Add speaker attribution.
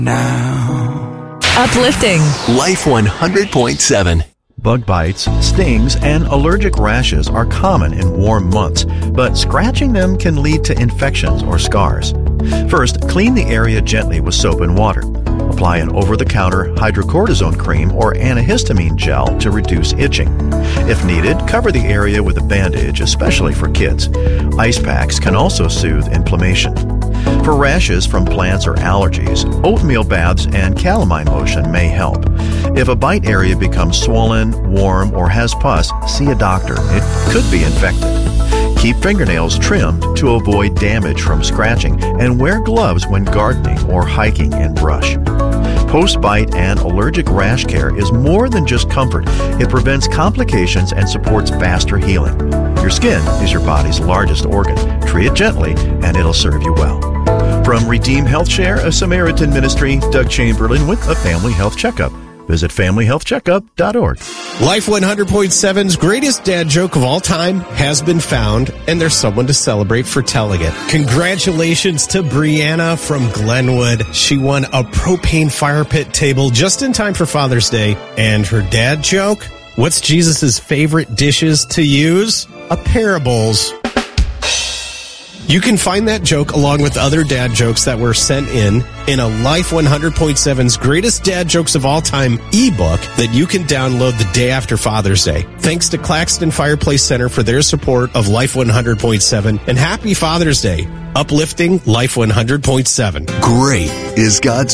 Speaker 1: now.
Speaker 2: Uplifting.
Speaker 3: Life 100.7.
Speaker 4: Bug bites, stings, and allergic rashes are common in warm months, but scratching them can lead to infections or scars. First, clean the area gently with soap and water. Apply an over-the-counter hydrocortisone cream or antihistamine gel to reduce itching. If needed, cover the area with a bandage, especially for kids. Ice packs can also soothe inflammation. For rashes from plants or allergies, oatmeal baths and calamine lotion may help. If a bite area becomes swollen, warm, or has pus, see a doctor. It could be infected. Keep fingernails trimmed to avoid damage from scratching, and wear gloves when gardening or hiking in brush. Post-bite and allergic rash care is more than just comfort. It prevents complications and supports faster healing. Your skin is your body's largest organ. Treat it gently, and it'll serve you well. From Redeem Health Share, a Samaritan ministry, Doug Chamberlain with a Family Health Checkup. Visit FamilyHealthCheckup.org.
Speaker 5: Life 100.7's greatest dad joke of all time has been found, and there's someone to celebrate for telling it. Congratulations to Brianna from Glenwood. She won a propane fire pit table just in time for Father's Day. And her dad joke? What's Jesus' favorite dishes to use? A pair of bowls. You can find that joke along with other dad jokes that were sent in a Life 100.7's Greatest Dad Jokes of All Time ebook that you can download the day after Father's Day. Thanks to Claxton Fireplace Center for their support of Life 100.7, and happy Father's Day. Uplifting Life 100.7.
Speaker 3: Great is God's